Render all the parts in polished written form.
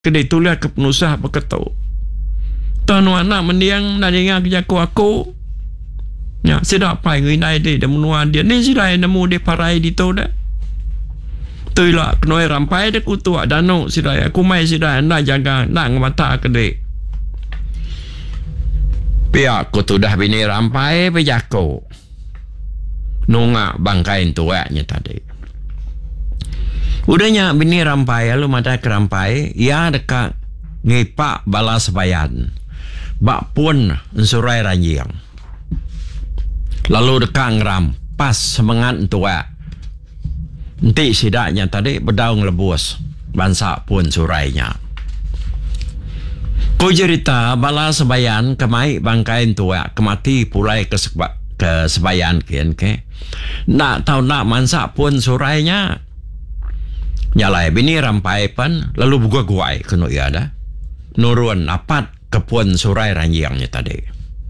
kedai tulis ke penusah berkata tuan anak mendiang nak dengar kerja aku ya sedap pai người này đi để menuan dia ni silai nemu dia parai di tu dah tu lah kena rampai dia ku tua danu silai aku mai silai nak jaga nak mata kedai pihak ku tu dah bini rampai berjaku nunga bangkain tuanya tadi udahnya bini rampai lalu mata kerampai ya dekat ngipak balas bayan bak pun surai ranjing lalu dekat ngeram pas semangat tua nanti sidaknya tadi berdaung lebus bansa pun surainya ku cerita balas bayan kemai bangkain tua kemati pulai ke sebayan kian ke nak tahu nak mansa pun surainya nyalai bini rampai pan lalu buka guai kena ia dah nurun apat ke pun surai ranjingnya tadi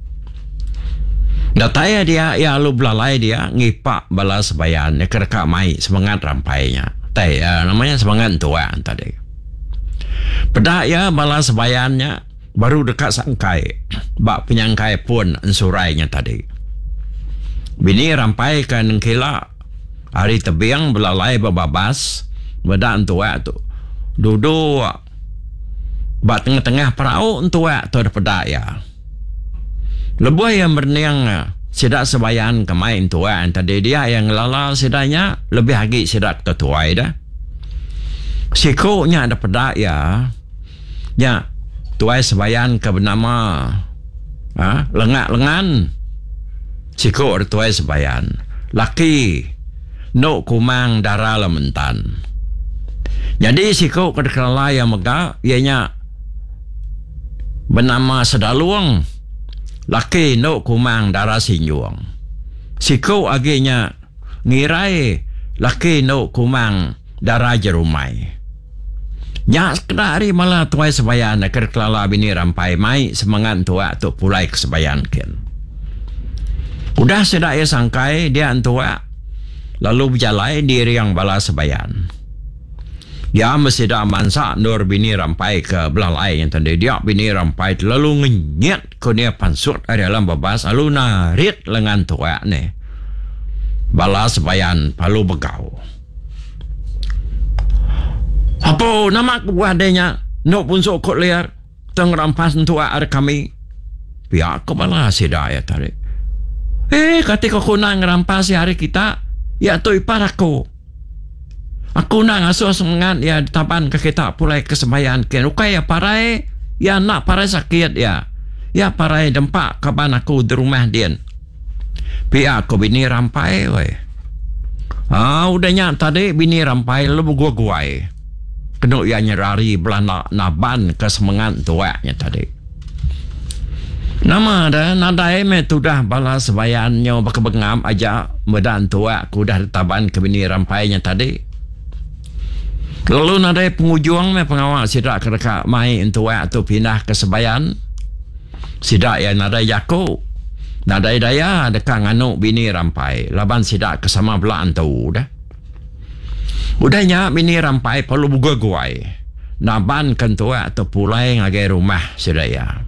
dataya dia ya lu belalai dia ngipak balas bayan ya kereka mai semangat rampainya tai namanya semangat tua tadi pedak ya balas bayannya baru dekat sangkai bak penyangkai pun surainya tadi bini rampai kan kila hari tebiang belalai babas badan tua tu duduk bak tengah-tengah perahu tua tu ada pedak ya lebuh yang berniang sidak sebayan kemain tua tadi dia yang lala sidanya lebih lagi sidak tertuai dah sikoknya ada pedak ya tuai sebayan ke bernama lengak lengan sikok ada tuai sebayan laki no kumang darah lementan jadi sikok kedekala yang megah ianya bernama sedaluang laki no kumang darah sinjuang sikok aginya ngirai laki no kumang darah jerumai ya kedari malah tuai sebayan kedekala bini rampai mai semangat tua tu pulai kesebayan ken udah sedak ya sangkai dia tua lalu berjalai diri yang bala sebayan ya mesti dah mansa nur bini rampai ke belalai yang tadi dia bini rampai lalu ngenyet ke dia pansut ada dalam babas lalu narit lengan tua ni bala sebayan palu begau apa nama kebuadanya no pun sokot liar teng rampas tua ada kami pihak kepala sedaya tadi ketika aku nak ngerampas hari kita ya tu ipar aku nak ngasuh semangat ya tapan ke kita pulai kesembayan ken ukai ya parai ya nak parai sakit ya parai dempak kapan aku di rumah dia pihak aku bini rampai weh udahnya tadi bini rampai lu gua kena ya nyerari belana naban ke semangat tuanya tadi nama dah nadai me tu dah balas sebayannya bakebengam aja medan tua aku dah taban ke bini rampainya tadi lalu nadai pengujung me pengawal sidak kereka mai tua tu pindah ke sebayan sidak ya nadai yaku nadai daya dekat nganu bini rampai laban sidak kesama belaan tu dah udahnya bini rampai perlu buga guai naban kan tua tu pulai ngagai rumah sidaya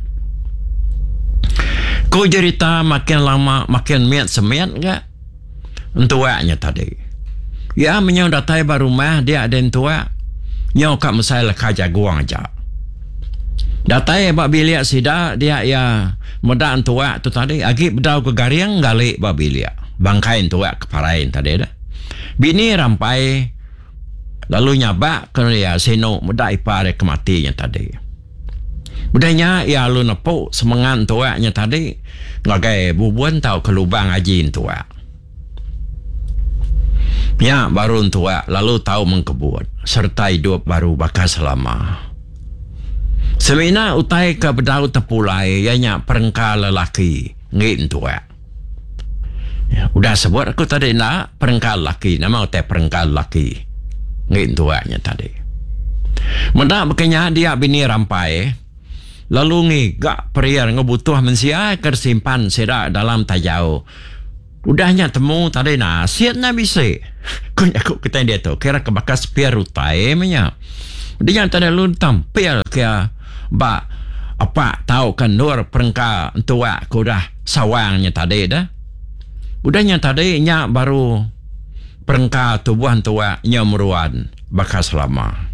kau cerita makin lama makin miat semiat enggak tuanya tadi ya menyau datai baru rumah dia ada tua nyau kat mesai lekah jaguang aja datai bak bilik sida dia ya medan tua tu tadi agi bedau ke gariang galik bak bilik bangkain tua keparain tadi dah bini rampai lalu nyabak kena ya seno medai pare kematinya tadi budanya ya lu nepuk semangat tuanya tadi ngagai bubuan tahu ke lubang ajin tua ya baru tua lalu tahu mengkebut serta hidup baru bakal selama semina utai ke bedau tepulai ianya perengkal lelaki ngin tua ya, udah sebut aku tadi nak perengkal lelaki nama utai perengkal lelaki ngin tuanya tadi mendak bekenya dia bini rampai lalu ngigak periar ngebutuh mensia kersimpan sedak dalam tajau udahnya temu tadi nasihat na bisa kunya aku kita dia tu kira kebakas piar utai menya Dia yang tanda lun tampil ke ba apa tahu kan nur perengka tua kudah sawangnya tadi dah. Udahnya tadi nya baru perengka tubuhan tua nya meruan bakas lama.